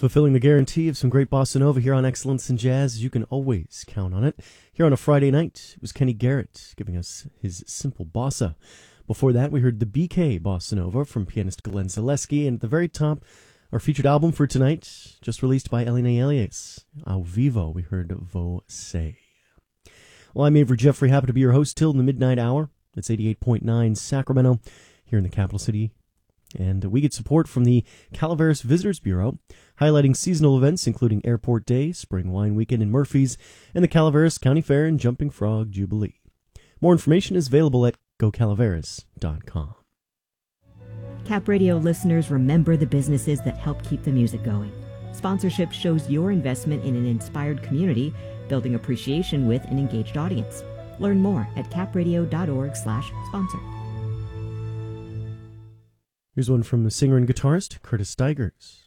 Fulfilling the guarantee of some great bossa nova here on Excellence in Jazz. You can always count on it. Here on a Friday night, it was Kenny Garrett giving us his Simple Bossa. Before that, we heard the BK Bossa Nova from pianist Glenn Zaleski. And at the very top, our featured album for tonight, just released by Elena Elias, Ao Vivo, we heard Você. Well, I'm Avery Jeffrey, happy to be your host till the midnight hour. It's 88.9 Sacramento, here in the capital city. And we get support from the Calaveras Visitors Bureau, highlighting seasonal events including Airport Day, Spring Wine Weekend in Murphys, and the Calaveras County Fair and Jumping Frog Jubilee. More information is available at gocalaveras.com. Cap Radio listeners, remember the businesses that help keep the music going. Sponsorship shows your investment in an inspired community, building appreciation with an engaged audience. Learn more at capradio.org/sponsor. Here's one from the singer and guitarist Curtis Stigers.